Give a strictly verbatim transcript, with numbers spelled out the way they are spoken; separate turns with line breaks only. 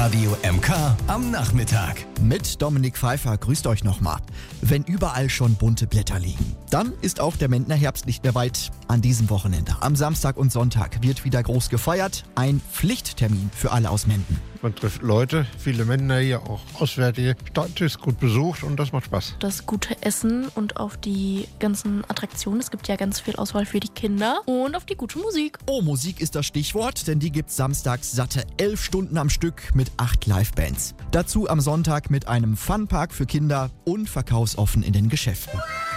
Radio M K am Nachmittag.
Mit Dominik Pfeiffer, grüßt euch nochmal. Wenn überall schon bunte Blätter liegen, dann ist auch der Mendner Herbst nicht mehr weit. An diesem Wochenende, am Samstag und Sonntag, wird wieder groß gefeiert. Ein Pflichttermin für alle aus Menden.
Man trifft Leute, viele Mendner hier, auch Auswärtige. Stadt ist gut besucht und das macht Spaß.
Das gute Essen und auf die ganzen Attraktionen. Es gibt ja ganz viel Auswahl für die Kinder und auf die gute Musik.
Oh, Musik ist das Stichwort, denn die gibt's samstags satte elf Stunden am Stück mit acht Livebands. Dazu am Sonntag mit einem Funpark für Kinder und verkaufsoffen in den Geschäften.